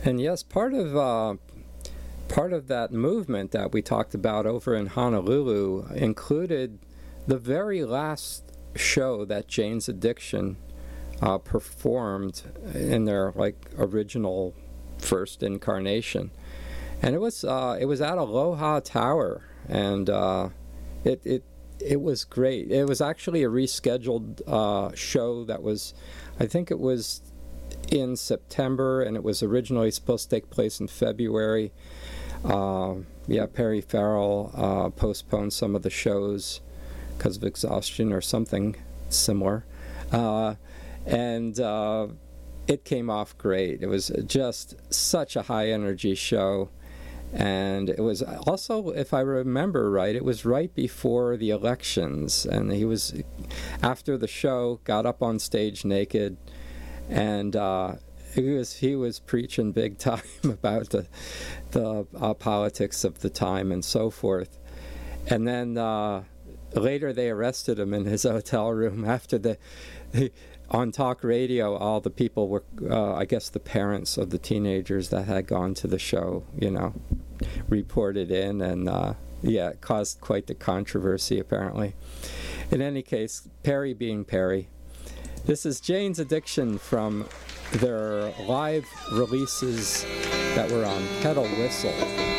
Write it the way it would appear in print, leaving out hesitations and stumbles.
And yes, part of that movement that we talked about over in Honolulu included the very last show that Jane's Addiction performed in their original first incarnation, and it was at Aloha Tower, and it was great. It was actually a rescheduled show that was, I think it was in September, and it was originally supposed to take place in February. Perry Farrell postponed some of the shows because of exhaustion or something similar. And it came off great. It was just such a high energy show. And it was also, if I remember right, it was right before the elections. And he was, after the show, got up on stage naked, and he was preaching big time about the politics of the time and so forth. And then later they arrested him in his hotel room after on talk radio. All the people were, I guess the parents of the teenagers that had gone to the show, reported in, and it caused quite the controversy apparently. In any case, Perry being Perry. This is Jane's Addiction from their live releases that were on Pedal Whistle.